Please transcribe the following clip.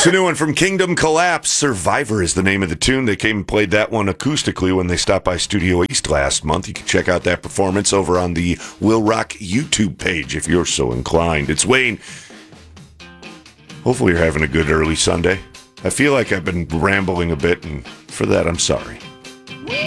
It's a new one from Kingdom Collapse. Survivor is the name of the tune. They came and played that one acoustically when they stopped by Studio East last month. You can check out that performance over on the Will Rock YouTube page if you're so inclined. It's Wayne. Hopefully you're having a good early Sunday. I feel like I've been rambling a bit, and for that, I'm sorry.